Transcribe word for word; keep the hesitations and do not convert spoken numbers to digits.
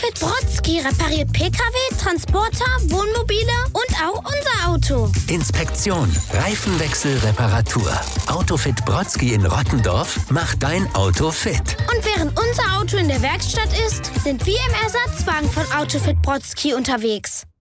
Autofit Brodsky repariert P K W, Transporter, Wohnmobile und auch unser Auto. Inspektion, Reifenwechsel, Reparatur. Autofit Brodsky in Rottendorf macht dein Auto fit. Und während unser Auto in der Werkstatt ist, sind wir im Ersatzwagen von Autofit Brodsky unterwegs.